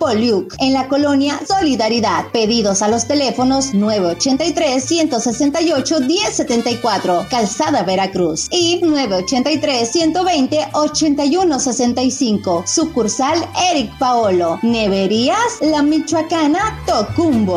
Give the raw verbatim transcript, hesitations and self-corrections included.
Poliuc, en la colonia Solidaridad. Pedidos a los teléfonos nueve ochenta y tres, ciento sesenta y ocho, diez setenta y cuatro, Calzada Veracruz, y nueve ochenta y tres, ciento veinte, ochenta y uno sesenta y cinco, sucursal Eric Paolo. Neverías La Michoacana, Tocumbo.